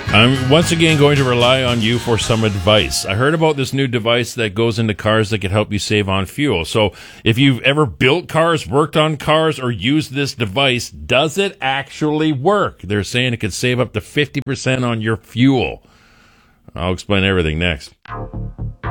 I'm once again going to rely on you for some advice. I heard about this new device that goes into cars that can help you save on fuel. So if you've ever built cars, worked on cars, or used this device, does it actually work? They're saying it could save up to 50% on your fuel. I'll explain everything next.